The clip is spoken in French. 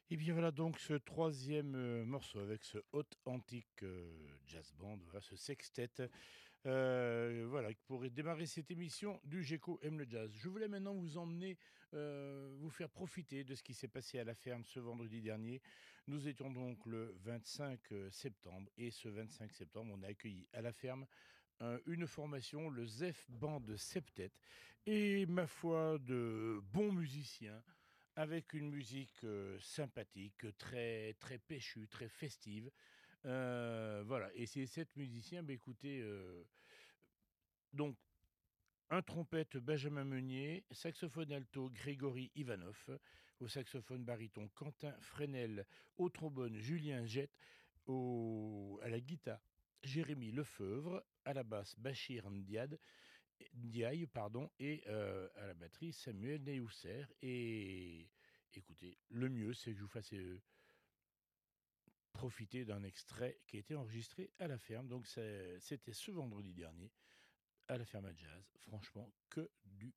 Et bien voilà donc ce troisième morceau avec ce Authentic Jazz Band, voilà ce sextet, voilà pour démarrer cette émission du GECO aime le jazz. Je voulais maintenant vous emmener, vous faire profiter de ce qui s'est passé à la ferme ce vendredi dernier. Nous étions donc le 25 septembre et ce 25 septembre, on a accueilli à la ferme, une formation, le ZEF Band Septet et ma foi de bons musiciens avec une musique, sympathique, très très péchue, très festive. Voilà et ces 7 musiciens, bah, écoutez, donc un trompette, Benjamin Meunier, saxophone alto, Grégory Ivanov, au saxophone baryton, Quentin Fresnel, au trombone, Julien Jett, à la guitare, Jérémy Lefeuvre, à la basse, Bachir Ndiaye, pardon, et à la batterie, Samuel Neyousser. Et écoutez, le mieux, c'est que je vous fasse, profiter d'un extrait qui a été enregistré à la ferme. Donc c'était ce vendredi dernier, à la ferme à jazz. Franchement, que du